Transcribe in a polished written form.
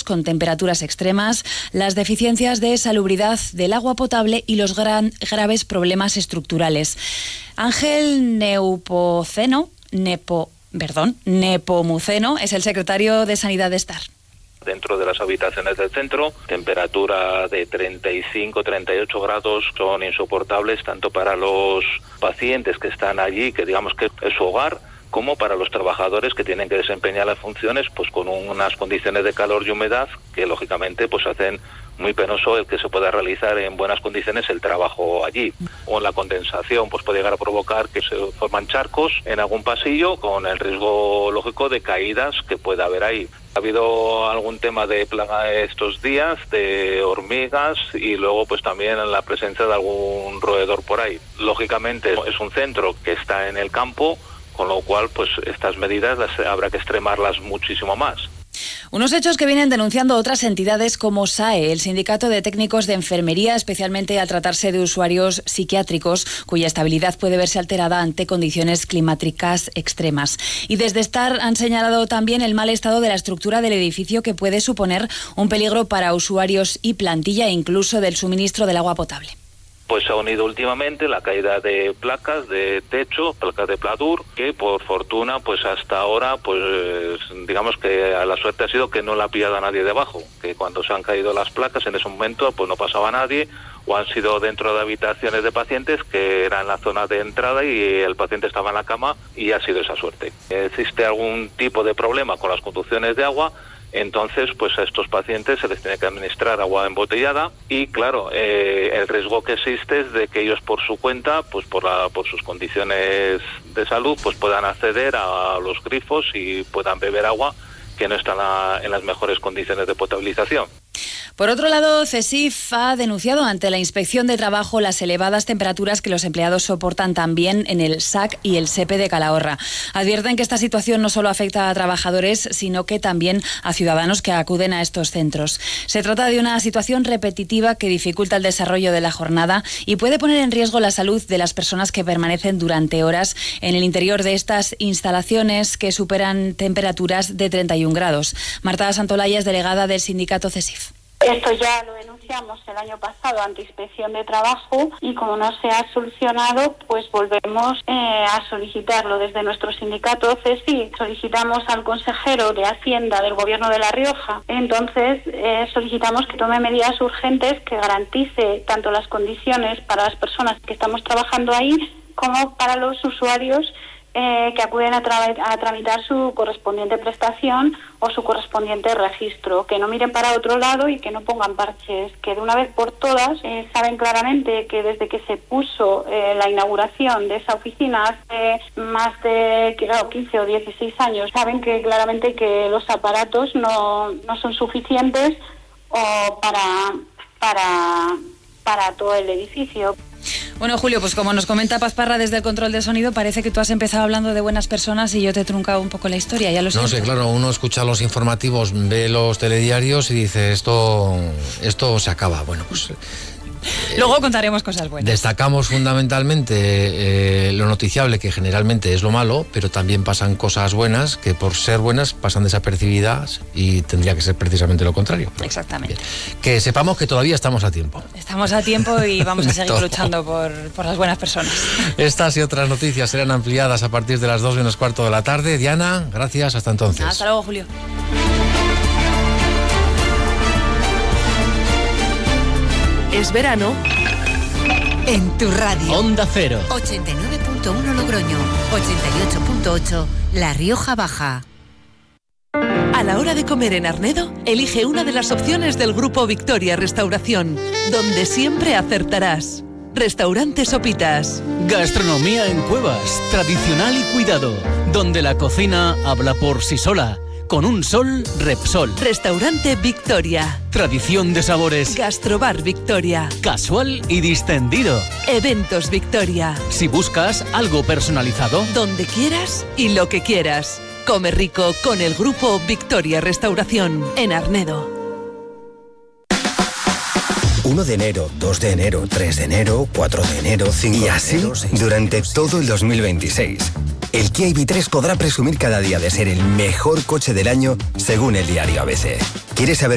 con temperaturas extremas, las deficiencias de salubridad del agua potable y los graves problemas estructurales. Ángel Nepomuceno es el secretario de Sanidad de Estar. Dentro de las habitaciones del centro, temperatura de 35-38 grados son insoportables tanto para los pacientes que están allí, que digamos que es su hogar, como para los trabajadores que tienen que desempeñar las funciones pues con unas condiciones de calor y humedad que lógicamente pues hacen muy penoso el que se pueda realizar en buenas condiciones el trabajo allí. O la condensación pues puede llegar a provocar que se forman charcos en algún pasillo con el riesgo lógico de caídas que pueda haber ahí. Ha habido algún tema de plaga estos días, de hormigas y luego pues también la presencia de algún roedor por ahí. Lógicamente es un centro que está en el campo, con lo cual pues estas medidas habrá que extremarlas muchísimo más. Unos hechos que vienen denunciando otras entidades como SAE, el Sindicato de Técnicos de Enfermería, especialmente al tratarse de usuarios psiquiátricos cuya estabilidad puede verse alterada ante condiciones climáticas extremas. Y desde Estar han señalado también el mal estado de la estructura del edificio que puede suponer un peligro para usuarios y plantilla e incluso del suministro del agua potable. Pues se ha unido últimamente la caída de placas de techo, placas de pladur, que por fortuna pues hasta ahora pues digamos que la suerte ha sido que no la ha pillado a nadie debajo, que cuando se han caído las placas en ese momento pues no pasaba nadie, o han sido dentro de habitaciones de pacientes que era en la zona de entrada y el paciente estaba en la cama y ha sido esa suerte. ¿Existe algún tipo de problema con las conducciones de agua? Entonces, pues a estos pacientes se les tiene que administrar agua embotellada y, claro, el riesgo que existe es de que ellos por su cuenta, pues por sus condiciones de salud, pues puedan acceder a los grifos y puedan beber agua que no está en las mejores condiciones de potabilización. Por otro lado, CESIF ha denunciado ante la Inspección de Trabajo las elevadas temperaturas que los empleados soportan también en el SAC y el SEPE de Calahorra. Advierten que esta situación no solo afecta a trabajadores, sino que también a ciudadanos que acuden a estos centros. Se trata de una situación repetitiva que dificulta el desarrollo de la jornada y puede poner en riesgo la salud de las personas que permanecen durante horas en el interior de estas instalaciones que superan temperaturas de 31 grados. Marta Santolaya es delegada del sindicato CESIF. Esto ya lo denunciamos el año pasado ante Inspección de Trabajo y como no se ha solucionado, pues volvemos a solicitarlo desde nuestro sindicato CESI. Solicitamos al consejero de Hacienda del Gobierno de La Rioja. Entonces solicitamos que tome medidas urgentes que garantice tanto las condiciones para las personas que estamos trabajando ahí como para los usuarios que acuden a tramitar su correspondiente prestación o su correspondiente registro, que no miren para otro lado y que no pongan parches, que de una vez por todas saben claramente que desde que se puso la inauguración de esa oficina hace más de 15 o 16 años, saben que claramente que los aparatos no son suficientes para todo el edificio. Bueno, Julio, pues como nos comenta Paz Parra desde el control de sonido, parece que tú has empezado hablando de buenas personas y yo te he truncado un poco la historia, ya lo siento. No sé, claro, uno escucha los informativos, ve los telediarios y dice esto se acaba. Bueno, pues luego contaremos cosas buenas. Destacamos fundamentalmente lo noticiable, que generalmente es lo malo, pero también pasan cosas buenas que por ser buenas pasan desapercibidas y tendría que ser precisamente lo contrario. Pero, exactamente. Bien. Que sepamos que todavía estamos a tiempo. Estamos a tiempo y vamos a seguir luchando por las buenas personas. Estas y otras noticias serán ampliadas a partir de las 2:15 de la tarde. Diana, gracias, hasta entonces. Hasta luego, Julio. Es verano en tu radio. Onda Cero. 89.1 Logroño, 88.8 La Rioja Baja. A la hora de comer en Arnedo, elige una de las opciones del Grupo Victoria Restauración, donde siempre acertarás. Restaurante Sopitas. Gastronomía en cuevas, tradicional y cuidado, donde la cocina habla por sí sola. Con un sol, Repsol. Restaurante Victoria. Tradición de sabores. Gastrobar Victoria. Casual y distendido. Eventos Victoria. Si buscas algo personalizado, donde quieras y lo que quieras. Come rico con el Grupo Victoria Restauración en Arnedo. 1 de enero, 2 de enero, 3 de enero, 4 de enero, 5 de enero... Y así durante todo el 2026. El Kia EV3 podrá presumir cada día de ser el mejor coche del año según el diario ABC. ¿Quieres saber